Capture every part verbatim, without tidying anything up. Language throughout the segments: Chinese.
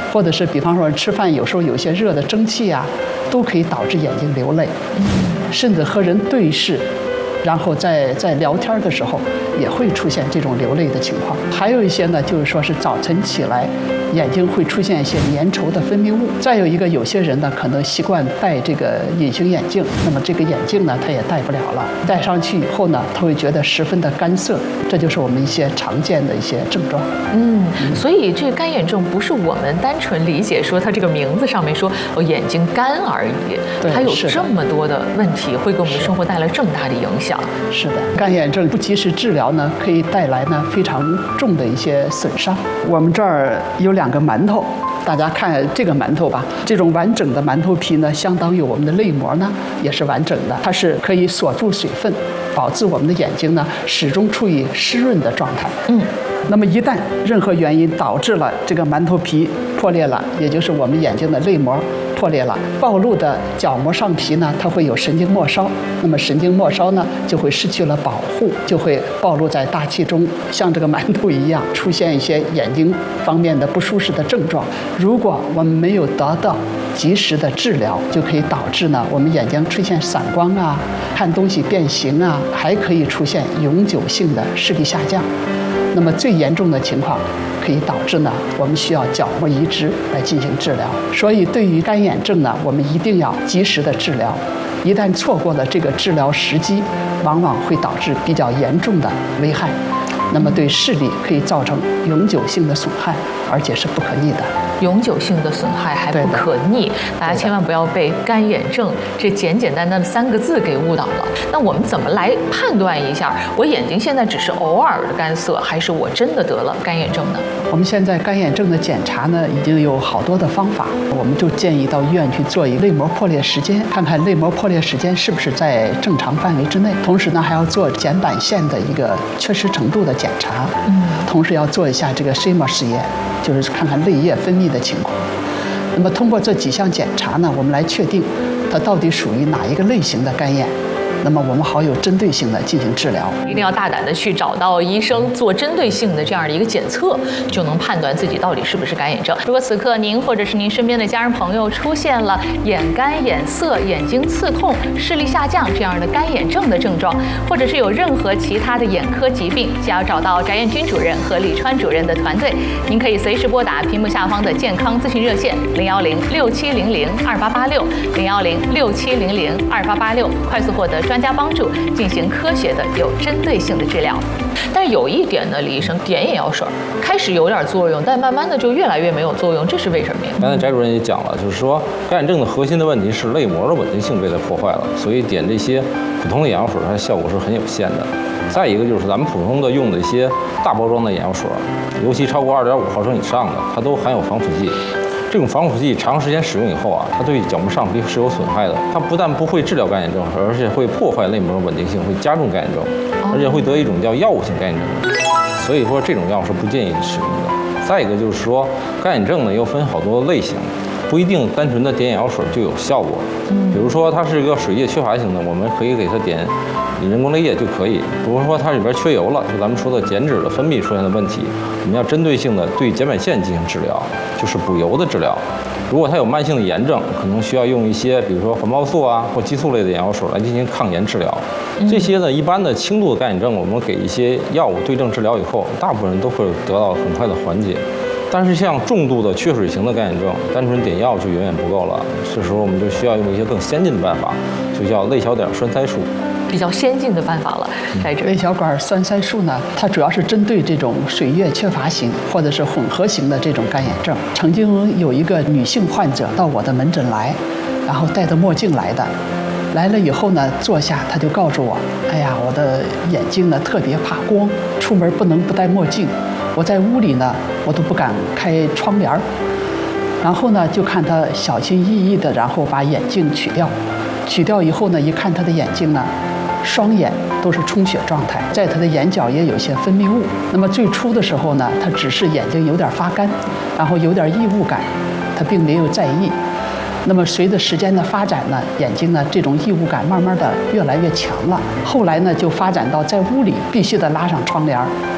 或者是比方说吃饭有时候有一些热的蒸汽啊，都可以导致眼睛流泪，甚至和人对视。然后在在聊天的时候，也会出现这种流泪的情况。还有一些呢，就是说是早晨起来，眼睛会出现一些粘稠的分泌物。再有一个，有些人呢可能习惯戴这个隐形眼镜，那么这个眼镜呢他也戴不了了，戴上去以后呢，他会觉得十分的干涩，这就是我们一些常见的一些症状。 嗯，所以这个干眼症不是我们单纯理解说它这个名字上面说哦眼睛干而已，它有这么多的问题，会给我们的生活带来这么大的影响。 是的，干眼症不及时治疗呢，可以带来呢非常重的一些损伤。我们这儿有两个馒头，大家看这个馒头吧，这种完整的馒头皮呢，相当于我们的泪膜呢也是完整的，它是可以锁住水分，保持我们的眼睛呢始终处于湿润的状态。嗯，那么一旦任何原因导致了这个馒头皮破裂了，也就是我们眼睛的泪膜破裂了，暴露的角膜上皮呢，它会有神经末梢，那么神经末梢呢就会失去了保护，就会暴露在大气中，像这个馒头一样出现一些眼睛方面的不舒适的症状。如果我们没有得到及时的治疗，就可以导致呢我们眼睛出现散光啊，看东西变形啊，还可以出现永久性的视力下降。那么最严重的情况可以导致呢我们需要角膜移植来进行治疗。所以对于干眼症呢，我们一定要及时的治疗，一旦错过了这个治疗时机，往往会导致比较严重的危害，那么对视力可以造成永久性的损害，而且是不可逆的。 永久性的损害还不可逆，大家千万不要被干眼症这简简单单的三个字给误导了。那我们怎么来判断一下，我眼睛现在只是偶尔的干涩，还是我真的得了干眼症呢？ 我们现在干眼症的检查呢，已经有好多的方法，我们就建议到医院去做一个泪膜破裂时间，看看泪膜破裂时间是不是在正常范围之内。同时呢，还要做睑板腺的一个缺失程度的检查，嗯，同时要做一下这个 Scheimer 试验，就是看看泪液分泌的情况。那么通过这几项检查呢，我们来确定它到底属于哪一个类型的干眼。那么我们好有针对性的进行治疗， 一定要大胆的去找到医生做针对性的这样的一个检测，就能判断自己到底是不是干眼症。如果此刻您或者是您身边的家人朋友出现了眼干、眼涩、眼睛刺痛、视力下降这样的干眼症的症状，或者是有任何其他的眼科疾病，想要找到翟彦军主任和李川主任的团队，您可以随时拨打屏幕下方的健康咨询热线零幺零六七零零二八八六零幺零六七零零二八八六，快速获得专家帮助，进行科学的有针对性的治疗。但是有一点呢，李医生，点眼药水开始有点作用，但慢慢的就越来越没有作用，这是为什么呀？ 刚才翟主任也讲了，就是说干眼症的核心的问题是泪膜的稳定性被它破坏了，所以点这些普通的眼药水它的效果是很有限的。再一个就是咱们普通的用的一些大包装的眼药水，尤其超过二点五毫升以上的，它都含有防腐剂。这种防腐剂长时间使用以后啊，它对角膜上皮是有损害的。它不但不会治疗干眼症，而且会破坏泪膜稳定性，会加重干眼症，而且会得一种叫药物性干眼症。所以说这种药是不建议使用的。再一个就是说，干眼症呢又分好多类型，不一定单纯的点眼药水就有效果。比如说它是一个水液缺乏型的，我们可以给它点人工泪液就可以。比如说它里边缺油了，就咱们说的减脂的分泌出现的问题，我们要针对性的对睑板腺进行治疗，就是补油的治疗。如果它有慢性的炎症，可能需要用一些比如说环孢素啊或激素类的眼药水来进行抗炎治疗。这些呢，一般的轻度的干眼症，我们给一些药物对症治疗以后，大部分人都会得到很快的缓解。但是像重度的缺水型的干眼症，单纯点药就远远不够了。这时候我们就需要用一些更先进的办法，就叫泪小管栓塞术。 比较先进的办法了，在这泪小管栓塞术呢，它主要是针对这种水液缺乏型或者是混合型的这种干眼症。曾经有一个女性患者到我的门诊来，然后戴着墨镜来的，来了以后呢，坐下她就告诉我，哎呀，我的眼睛呢特别怕光，出门不能不戴墨镜，我在屋里呢我都不敢开窗帘儿。然后呢，就看她小心翼翼的，然后把眼镜取掉，取掉以后呢，一看她的眼睛呢，双眼都是充血状态，在他的眼角也有一些分泌物。那么最初的时候呢，他只是眼睛有点发干，然后有点异物感，他并没有在意。那么随着时间的发展呢，眼睛呢这种异物感慢慢的越来越强了。后来呢，就发展到在屋里必须得拉上窗帘，这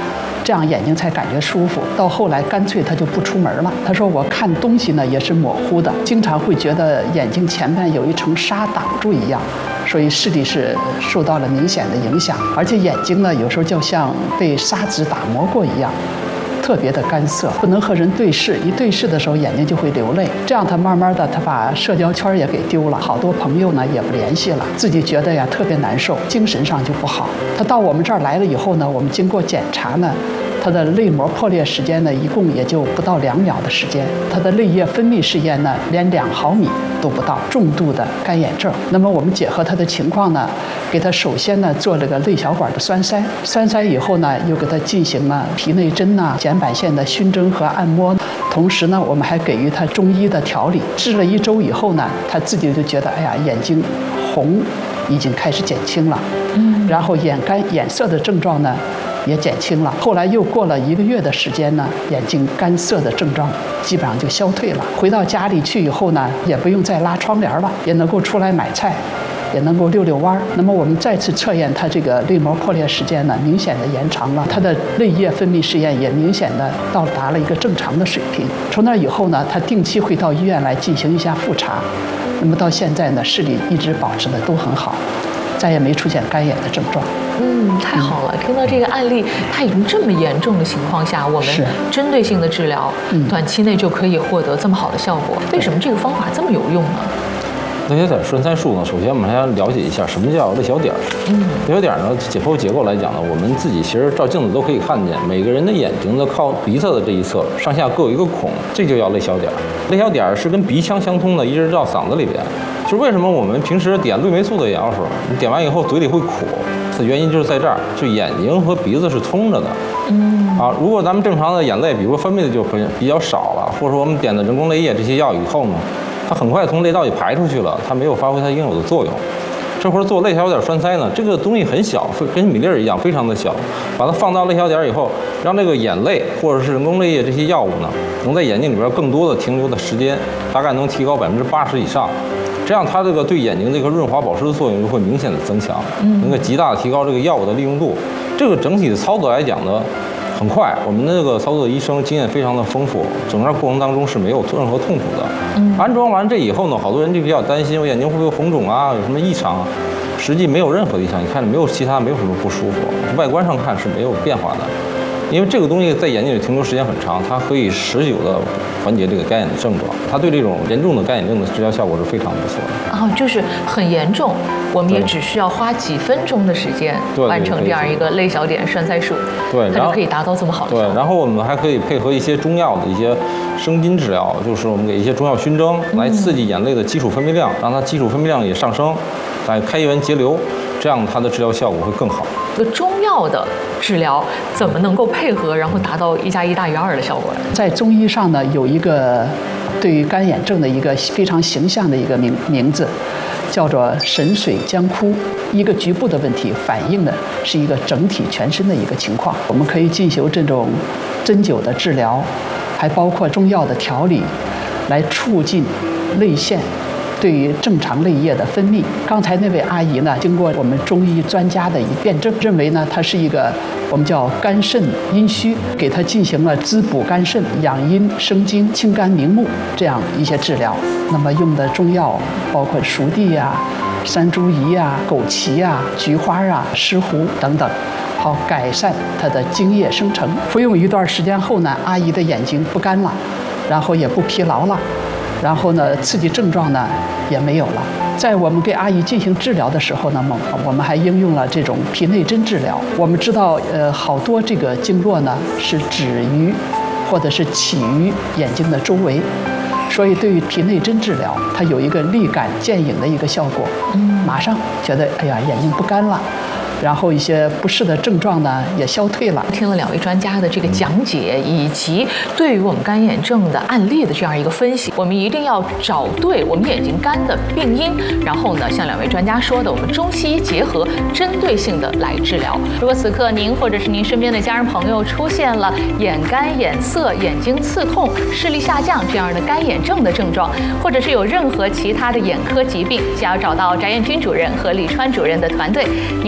这样眼睛才感觉舒服。到后来干脆他就不出门了。他说我看东西呢也是模糊的，经常会觉得眼睛前面有一层纱挡住一样，所以视力是受到了明显的影响，而且眼睛呢有时候就像被砂纸打磨过一样，特别的干涩，不能和人对视，一对视的时候眼睛就会流泪。这样他慢慢的他把社交圈也给丢了，好多朋友呢也不联系了，自己觉得呀特别难受，精神上就不好。他到我们这儿来了以后呢，我们经过检查呢，他的泪膜破裂时间呢，一共也就不到两秒的时间。他的泪液分泌试验呢，连两毫米都不到，重度的干眼症。那么我们结合他的情况呢，给他首先呢做了个泪小管的栓塞，栓塞以后呢，又给他进行了皮内针呐、睑板腺的熏蒸和按摩。同时呢，我们还给予他中医的调理。治了一周以后呢，他自己就觉得，哎呀，眼睛红已经开始减轻了，嗯，然后眼干眼涩的症状呢也减轻了。后来又过了一个月的时间呢，眼睛干涩的症状基本上就消退了。回到家里去以后呢，也不用再拉窗帘了，也能够出来买菜，也能够溜溜弯儿。那么我们再次测验它这个泪膜破裂时间呢，明显的延长了，它的泪液分泌试验也明显的到达了一个正常的水平。从那以后呢，他定期会到医院来进行一下复查。那么到现在呢，视力一直保持的都很好，再也没出现干眼的症状。 嗯，太好了！听到这个案例，它已经这么严重的情况下，我们针对性的治疗，短期内就可以获得这么好的效果。为什么这个方法这么有用呢？ 泪小点栓塞术呢，首先我们还要了解一下什么叫泪小点。嗯，泪小点呢，解剖结构来讲呢，我们自己其实照镜子都可以看见，每个人的眼睛的靠鼻侧的这一侧上下各有一个孔，这就叫泪小点。泪小点是跟鼻腔相通的，一直到嗓子里边。就是为什么我们平时点氯霉素的眼药水，你点完以后嘴里会苦的原因就是在这儿，就眼睛和鼻子是通着的。嗯啊，如果咱们正常的眼泪，比如分泌的就比较少了，或者说我们点的人工泪液这些药以后呢，它很快从泪道里排出去了，它没有发挥它应有的作用。这会儿做泪小点栓塞呢，这个东西很小，跟米粒儿一样，非常的小。把它放到泪小点以后，让这个眼泪或者是人工泪液这些药物呢，能在眼睛里边更多的停留的时间，大概能提高百分之八十以上。这样它这个对眼睛这个润滑保湿的作用就会明显的增强，能够极大的提高这个药物的利用度。这个整体的操作来讲呢，很快，我们的这个操作的医生经验非常的丰富，整个过程当中是没有任何痛苦的。嗯，安装完这以后呢，好多人就比较担心我眼睛会不会红肿啊，有什么异常啊？实际没有任何的异常，你看没有其他没有什么不舒服，外观上看是没有变化的。因为这个东西在眼睛里停留时间很长，它可以持久的缓解这个干眼的症状，它对这种严重的干眼症的治疗效果是非常不错的。 哦，就是很严重，我们也只需要花几分钟的时间完成这样一个泪小点栓塞术， 对， 它就可以达到这么好的效果。 对，然后我们还可以配合一些中药的一些生津治疗，就是我们给一些中药熏蒸，来刺激眼泪的基础分泌量，让它基础分泌量也上升，来开源节流，这样它的治疗效果会更好。 这个中药的治疗怎么能够配合，然后达到一加一大于二的效果呢？ 在中医上呢，有一个对于干眼症的一个非常形象的一个名名字，叫做神水浆枯。一个局部的问题反映的是一个整体全身的一个情况。我们可以进行这种针灸的治疗，还包括中药的调理，来促进泪腺对于正常泪液的分泌。刚才那位阿姨呢，经过我们中医专家的一辩证，认为呢，她是一个我们叫肝肾阴虚，给她进行了滋补肝肾、养阴生津、清肝明目这样一些治疗。那么用的中药包括熟地呀、山茱萸呀、枸杞呀、菊花啊、石斛等等，好改善她的精液生成。服用一段时间后呢，阿姨的眼睛不干了，然后也不疲劳了。然后呢，刺激症状呢也没有了。在我们给阿姨进行治疗的时候呢，我们还应用了这种皮内针治疗。我们知道，呃，好多这个经络呢是止于或者是起于眼睛的周围，所以对于皮内针治疗，它有一个立竿见影的一个效果。嗯，马上觉得哎呀，眼睛不干了。然后一些不适的症状呢也消退了。 听了两位专家的这个讲解，以及对于我们干眼症的案例的这样一个分析，我们一定要找对我们眼睛干的病因，然后呢，像两位专家说的，我们中西医结合，针对性的来治疗。如果此刻您或者是您身边的家人朋友出现了眼干、眼涩、眼睛刺痛、视力下降这样的干眼症的症状，或者是有任何其他的眼科疾病，想要找到翟彦军主任和李川主任的团队，您可以随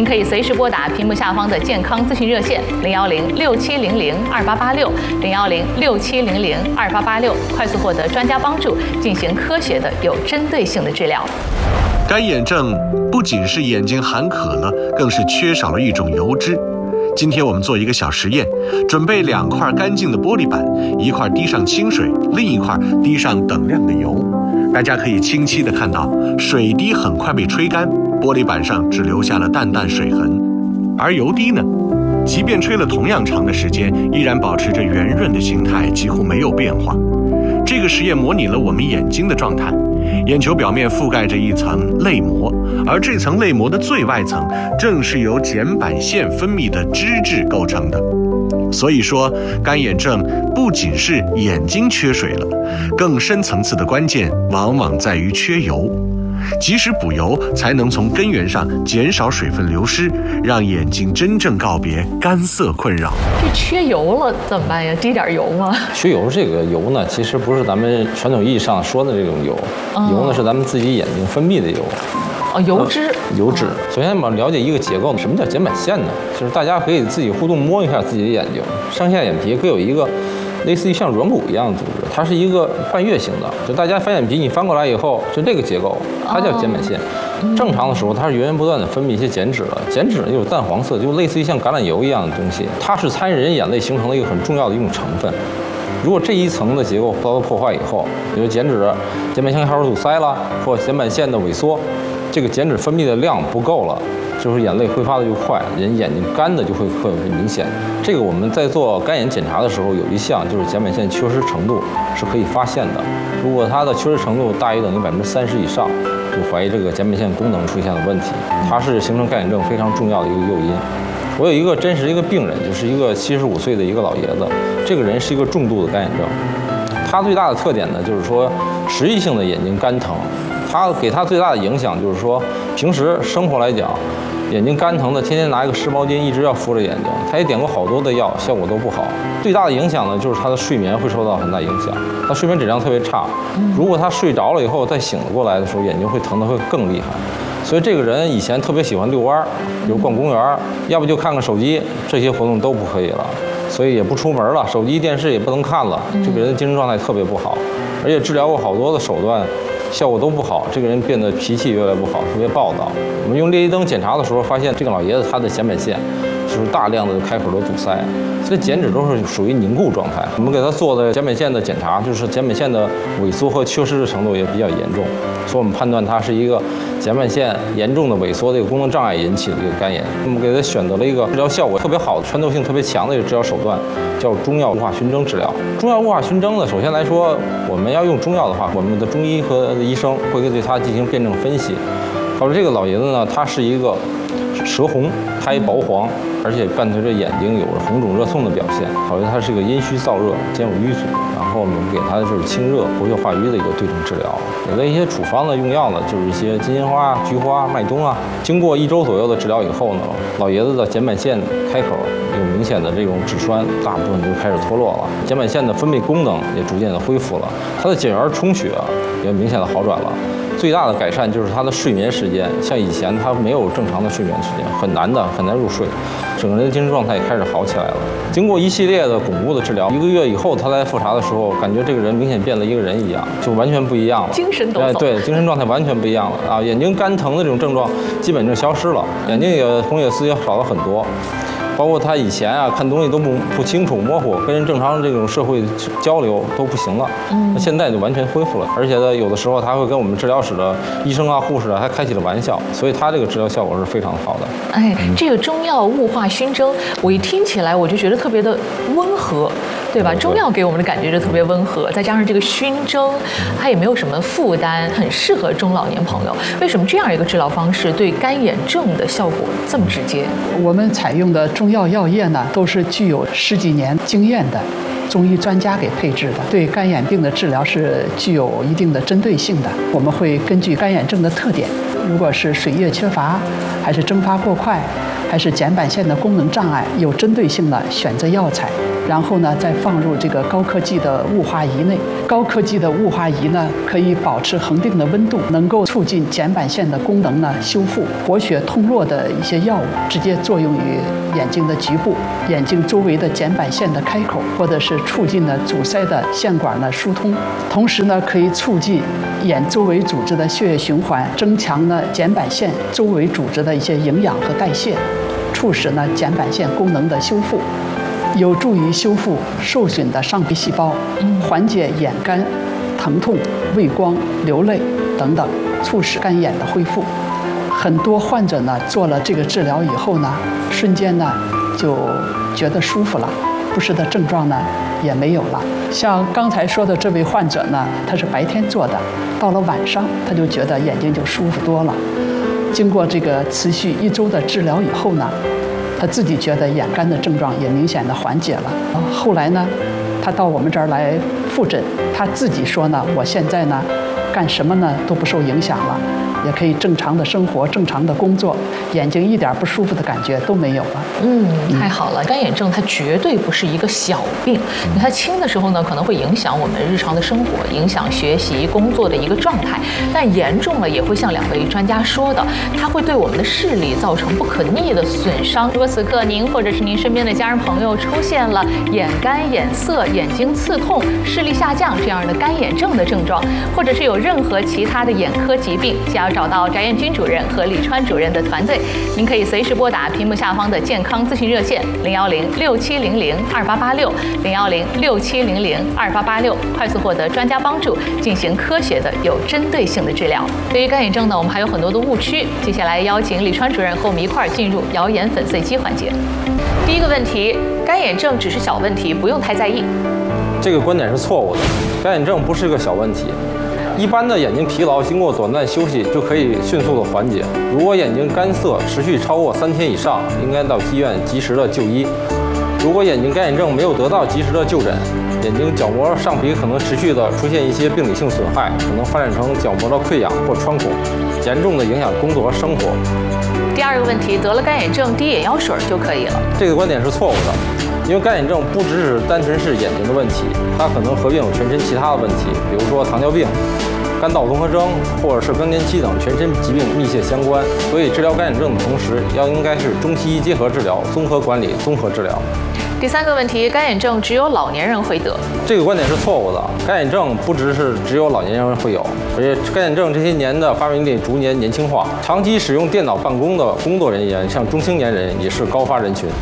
时拨打屏幕下方的健康咨询热线零幺零六七零零二八八六零幺零六七零零二八八六，快速获得专家帮助，进行科学的有针对性的治疗。 干眼症不仅是眼睛含渴了，更是缺少了一种油脂。今天我们做一个小实验，准备两块干净的玻璃板，一块滴上清水，另一块滴上等量的油。大家可以清晰地看到，水滴很快被吹干，玻璃板上只留下了淡淡水痕。而油滴呢，即便吹了同样长的时间，依然保持着圆润的形态，几乎没有变化。这个实验模拟了我们眼睛的状态，眼球表面覆盖着一层泪膜，而这层泪膜的最外层正是由睑板腺分泌的脂质构成的。所以说，干眼症不仅是眼睛缺水了，更深层次的关键往往在于缺油。及时补油，才能从根源上减少水分流失，让眼睛真正告别干涩困扰。 这缺油了怎么办呀？滴点油吗？ 缺油这个油呢，其实不是咱们传统意义上说的这种油， 哦、 油呢是咱们自己眼睛分泌的油。 哦，油脂， 呃、油脂。首先，我们了解一个结构，什么叫睑板腺呢？就是大家可以自己互动摸一下自己的眼睛，上下眼皮各有一个类似于像软骨一样的组织，它是一个半月形的。就大家翻眼皮，你翻过来以后，就这个结构，它叫睑板腺。哦、正常的时候，它是源源不断的分泌一些碱脂的，碱脂又有淡黄色，就类似于像橄榄油一样的东西，它是参与人眼泪形成的一个很重要的一种成分。如果这一层的结构遭到破坏以后，比如碱脂、睑板腺开口堵塞了，或睑板腺的萎缩，这个碱脂分泌的量不够了，就是眼泪挥发的就快，人眼睛干的就会会很明显。这个我们在做干眼检查的时候，有一项就是睑板腺缺失程度是可以发现的。如果它的缺失程度大于等于百分之三十以上，就怀疑这个睑板腺功能出现了问题，它是形成干眼症非常重要的一个诱因。我有一个真实一个病人，就是一个七十五岁的一个老爷子，这个人是一个重度的干眼症，他最大的特点呢，就是说持续性的眼睛干疼。他给他最大的影响就是说，平时生活来讲，眼睛干疼的，天天拿一个湿毛巾一直要敷着眼睛。他也点过好多的药，效果都不好。最大的影响呢，就是他的睡眠会受到很大影响，他睡眠质量特别差。如果他睡着了以后再醒了过来的时候，眼睛会疼得会更厉害。所以这个人以前特别喜欢遛弯，比如逛公园，要不就看看手机，这些活动都不可以了。所以也不出门了，手机、电视也不能看了，这个人的精神状态特别不好，而且治疗过好多的手段。效果都不好，这个人变得脾气越来越不好，特别暴躁。我们用裂隙灯检查的时候，发现这个老爷子他的睑板腺就是大量的开口都堵塞，这碱脂都是属于凝固状态。我们给他做的睑板腺的检查，就是睑板腺的萎缩和缺失的程度也比较严重，所以我们判断它是一个睑板腺严重的萎缩的一个功能障碍引起的一个干眼。我们给他选择了一个治疗效果特别好的、穿透性特别强的一个治疗手段，叫中药雾化熏蒸治疗。中药雾化熏蒸呢，首先来说，我们要用中药的话，我们的中医和医生会对它进行辩证分析。好了，这个老爷子呢，他是一个舌红，苔薄黄，而且伴随着眼睛有着红肿热痛的表现。好像他是一个阴虚燥热，兼有瘀阻。然后我们给他的就是清热、活血化瘀的一个对症治疗。有的一些处方的用药呢，就是一些金银花、菊花、麦冬啊。经过一周左右的治疗以后呢，老爷子的睑板腺开口有明显的这种脂栓，大部分就开始脱落了，睑板腺的分泌功能也逐渐的恢复了，他的睑缘充血也明显的好转了。最大的改善就是他的睡眠时间，像以前他没有正常的睡眠时间，很难的很难入睡，整个人的精神状态也开始好起来了。经过一系列的巩固的治疗，一个月以后他来复查的时候，感觉这个人明显变了一个人一样，就完全不一样了， 精神抖擞。 哎，对，精神状态完全不一样了啊！眼睛干疼的这种症状基本就消失了，眼睛也红血丝也少了很多。包括他以前啊看东西都不不清楚模糊，跟人正常这种社会交流都不行了，嗯，那现在就完全恢复了。而且呢，有的时候他会跟我们治疗室的医生啊、护士啊，还开起了玩笑，所以他这个治疗效果是非常好的。 哎，这个中药雾化熏蒸，我一听起来我就觉得特别的温和，对吧？中药给我们的感觉就特别温和，再加上这个熏蒸，它也没有什么负担，很适合中老年朋友。为什么这样一个治疗方式对干眼症的效果这么直接？ 我们采用的中药药业呢，都是具有十几年经验的中医专家给配置的，对干眼病的治疗是具有一定的针对性的。我们会根据干眼症的特点，如果是水液缺乏，还是蒸发过快，还是睑板腺的功能障碍，有针对性的选择药材，然后呢再放入这个高科技的雾化仪内。高科技的雾化仪呢，可以保持恒定的温度，能够促进睑板腺的功能呢修复。活血通络的一些药物直接作用于眼睛的局部、眼睛周围的睑板腺的开口，或者是促进呢阻塞的腺管的疏通。同时呢，可以促进眼周围组织的血液循环，增强呢睑板腺周围组织的一些营养和代谢，促使呢睑板腺功能的修复，有助于修复受损的上皮细胞，缓解眼干、疼痛、畏光、流泪等等，促使干眼的恢复。很多患者呢做了这个治疗以后呢，瞬间呢就觉得舒服了，不适的症状呢也没有了。像刚才说的这位患者呢，他是白天做的，到了晚上他就觉得眼睛就舒服多了。经过这个持续一周的治疗以后呢，他自己觉得眼干的症状也明显的缓解了。后来呢，他到我们这儿来复诊，他自己说呢，我现在呢干什么呢都不受影响了，也可以正常的生活、正常的工作，眼睛一点不舒服的感觉都没有了。 嗯，太好了。干眼症它绝对不是一个小病，你看轻的时候呢，可能会影响我们日常的生活，影响学习、工作的一个状态，但严重了也会像两位专家说的，它会对我们的视力造成不可逆的损伤。如果此刻您或者是您身边的家人朋友出现了眼干、眼涩、眼睛刺痛、视力下降这样的干眼症的症状，或者是有任何其他的眼科疾病，想要找到翟彦军主任和李川主任的团队，您可以随时拨打屏幕下方的健康咨询热线零幺零六七零零二八八六零幺零六七零零二八八六，快速获得专家帮助，进行科学的有针对性的治疗。对于干眼症呢，我们还有很多的误区，接下来邀请李川主任和我们一块儿进入谣言粉碎机环节。第一个问题，干眼症只是小问题，不用太在意。 这个观点是错误的，干眼症不是个小问题。一般的眼睛疲劳经过短暂休息就可以迅速的缓解。如果眼睛干涩持续超过三天以上，应该到医院及时的就医。如果眼睛干眼症没有得到及时的就诊，眼睛角膜上皮可能持续的出现一些病理性损害，可能发展成角膜的溃疡或穿孔，严重的影响工作和生活。 第二个问题，得了干眼症滴眼药水就可以了。 这个观点是错误的。因为干眼症不只是单纯是眼睛的问题，它可能合并有全身其他的问题，比如说糖尿病、肝道综合征或者是更年期等全身疾病密切相关。所以治疗干眼症的同时，要应该是中西医结合治疗、综合管理、综合治疗。 第三个问题，干眼症只有老年人会得， 这个观点是错误的。干眼症不只是只有老年人会有，而且干眼症这些年的发病率逐年年轻化，长期使用电脑办公的工作人员，像中青年人也是高发人群。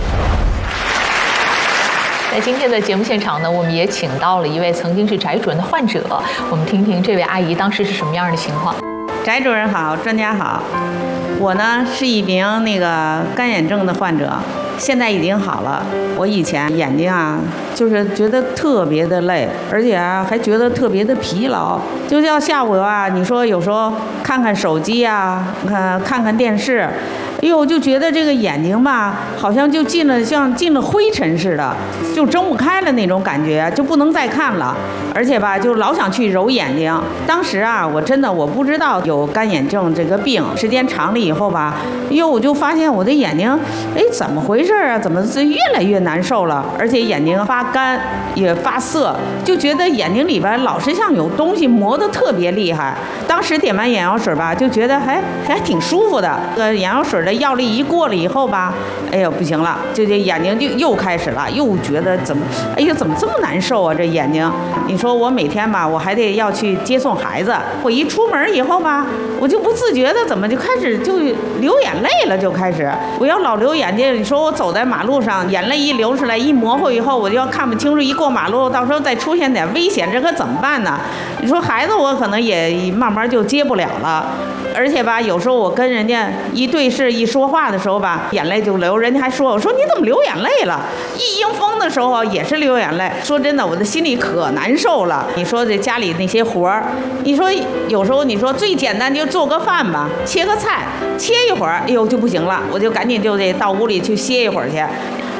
在今天的节目现场呢，我们也请到了一位曾经是翟主任的患者，我们听听这位阿姨当时是什么样的情况。 翟主任好，专家好，我呢是一名那个干眼症的患者，现在已经好了。我以前眼睛啊，就是觉得特别的累，而且啊还觉得特别的疲劳，就叫下午啊，你说有时候看看手机啊，看看看电视。哎呦，就觉得这个眼睛吧，好像就进了像进了灰尘似的，就睁不开了那种感觉，就不能再看了。而且吧，就老想去揉眼睛。当时啊，我真的我不知道有干眼症这个病，时间长了以后吧，哎呦，我就发现我的眼睛，哎，怎么回事啊？怎么是越来越难受了？而且眼睛发干也发涩，就觉得眼睛里边老是像有东西磨得特别厉害。当时点完眼药水吧，就觉得还还挺舒服的。这个眼药水的药力一过了以后吧，哎呦不行了，就这眼睛就又开始了，又觉得怎么，哎呀怎么这么难受啊？这眼睛，你说我每天吧，我还得要去接送孩子，我一出门以后吧，我就不自觉的怎么就开始就流眼泪了，就开始我要老流眼睛。你说我走在马路上，眼泪一流出来，一模糊以后，我就要看不清楚，一过马路，到时候再出现点危险，这可怎么办呢？你说孩子我可能也慢慢就接不了了。而且吧，有时候我跟人家一对视一说话的时候吧，眼泪就流，人家还说我说你怎么流眼泪了？一迎风的时候也是流眼泪。说真的，我的心里可难受了。你说这家里那些活儿，你说有时候你说最简单就做个饭吧，切个菜，切一会儿，哎呦就不行了，我就赶紧就得到屋里去歇一会儿去。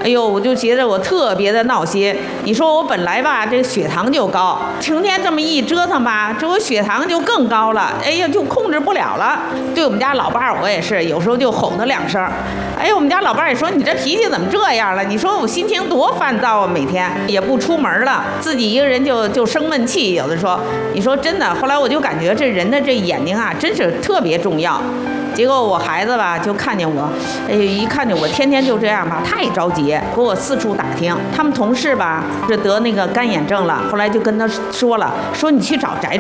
哎呦，我就觉得我特别的闹心。你说我本来吧，这个血糖就高，成天这么一折腾吧，这我血糖就更高了。哎呀，就控制不了了。对我们家老伴儿，我也是有时候就吼他两声。哎呀，我们家老伴儿也说你这脾气怎么这样了？你说我心情多烦躁啊，每天也不出门了，自己一个人就就生闷气。有的时候，你说真的，后来我就感觉这人的这眼睛啊，真是特别重要。结果我孩子吧，就看见我，哎，一看见我天天就这样吧，太着急，给我四处打听。他们同事吧，是得那个干眼症了，后来就跟他说了，说你去找翟